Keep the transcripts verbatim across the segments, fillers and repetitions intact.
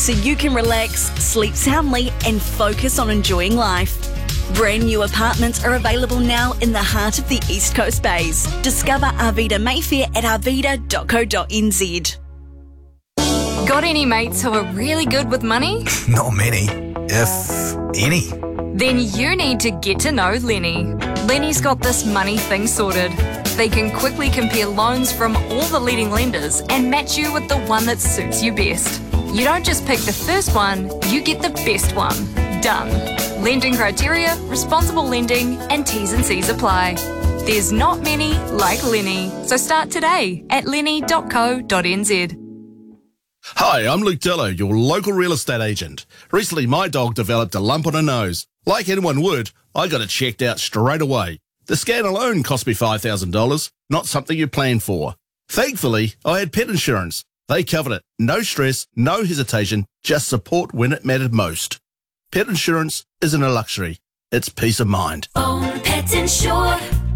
so you can relax, sleep soundly and focus on enjoying life. Brand new apartments are available now in the heart of the East Coast Bays. Discover Arvida Mayfair at arvida dot co dot n z. Got any mates who are really good with money? Not many, if any. Then you need to get to know Lenny. Lenny's got this money thing sorted. They can quickly compare loans from all the leading lenders and match you with the one that suits you best. You don't just pick the first one, you get the best one. Done. Lending criteria, responsible lending, and T's and C's apply. There's not many like Lenny, so start today at lenny dot co dot n z. Hi, I'm Luke Dillo, your local real estate agent. Recently, my dog developed a lump on her nose. Like anyone would, I got it checked out straight away. The scan alone cost me five thousand dollars, not something you plan for. Thankfully, I had pet insurance. They covered it. No stress, no hesitation, just support when it mattered most. Pet insurance isn't a luxury, it's peace of mind. Phone Pet Insure.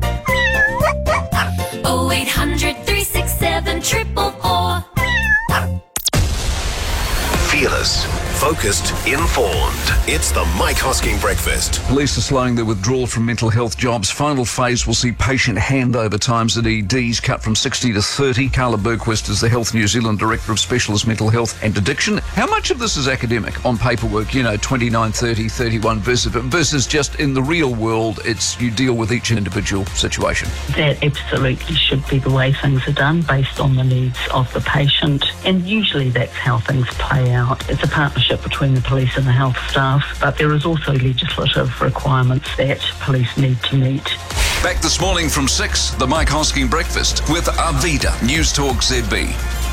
oh eight hundred, three six seven, four four four. Fearless, focused, informed. It's the Mike Hosking Breakfast. Police are slowing their withdrawal from mental health jobs. Final phase will see patient handover times at E Ds cut from sixty to thirty. Carla Bergquist is the Health New Zealand Director of Specialist Mental Health and Addiction. How much of this is academic on paperwork, you know, twenty-nine, thirty, thirty-one versus, versus just in the real world, it's you deal with each individual situation? That absolutely should be the way things are done based on the needs of the patient. And usually that's how things play out. It's a partnership between the police and the health staff, but there is also legislative requirements that police need to meet. Back this morning from six, the Mike Hosking Breakfast with Arvida News Talk Z B.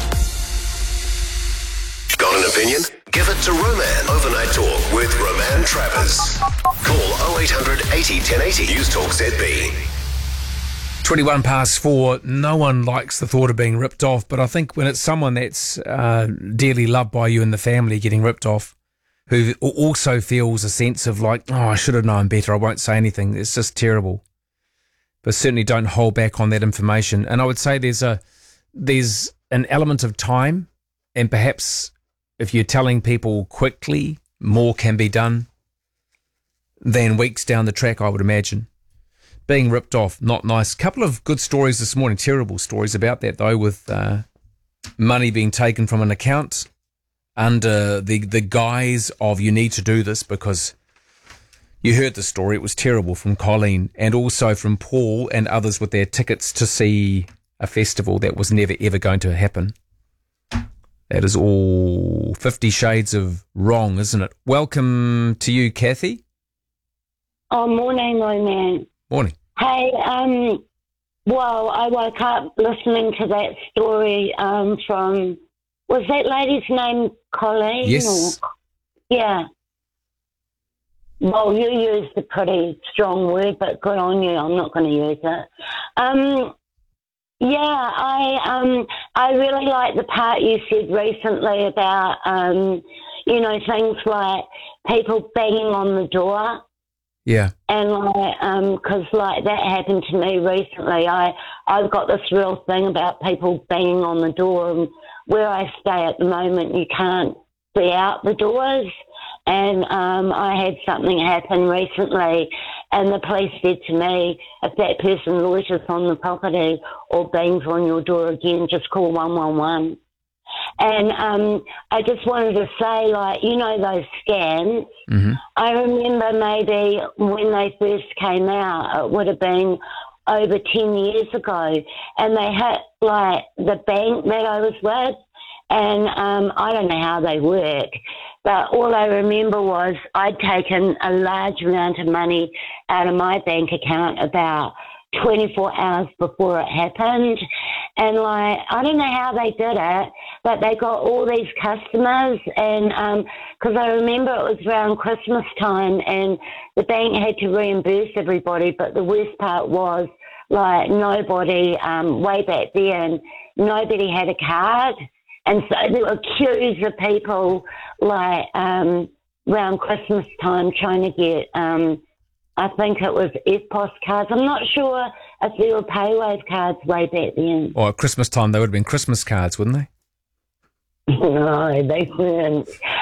Got an opinion? Give it to Roman. Overnight Talk with Roman Travers. Call oh eight hundred, eighty, ten eighty. News Talk Z B. twenty-one past four, no one likes the thought of being ripped off, but I think when it's someone that's uh, dearly loved by you and the family getting ripped off, who also feels a sense of like, oh, I should have known better, I won't say anything, it's just terrible. But certainly don't hold back on that information. And I would say there's a there's an element of time, and perhaps if you're telling people quickly, more can be done than weeks down the track, I would imagine. Being ripped off, not nice. Couple of good stories this morning, terrible stories about that though, with uh, money being taken from an account under the, the guise of you need to do this because you heard the story. It was terrible from Colleen and also from Paul and others with their tickets to see a festival that was never ever going to happen. That is all Fifty Shades of Wrong, isn't it? Welcome to you, Kathy. Oh, morning, my man. Morning. Hey, um, well, I woke up listening to that story um, from, was that lady's name Colleen? Yes. Or, yeah. Well, you used a pretty strong word, but good on you. I'm not going to use it. Um, yeah, I um, I really like the part you said recently about, um, you know, things like people banging on the door. Yeah. And like, um, cause like that happened to me recently. I, I've got this real thing about people banging on the door, and where I stay at the moment, you can't see out the doors. And, um, I had something happen recently, and the police said to me, if that person loiters on the property or bangs on your door again, just call one one one. And um, I just wanted to say, like, you know, those scans, mm-hmm. I remember maybe when they first came out, it would have been over ten years ago, and they hit, like, the bank that I was with, and um, I don't know how they work, but all I remember was I'd taken a large amount of money out of my bank account about twenty-four hours before it happened. And like, I don't know how they did it, but they got all these customers. And um 'cause I remember it was around Christmas time, and the bank had to reimburse everybody. But the worst part was, like, nobody, um, way back then, nobody had a card. And so there were queues of people, like, um, around Christmas time trying to get, um, I think it was F P O S cards. I'm not sure if there were PayWave cards way back then. Or at Christmas time, they would have been Christmas cards, wouldn't they? No, they weren't.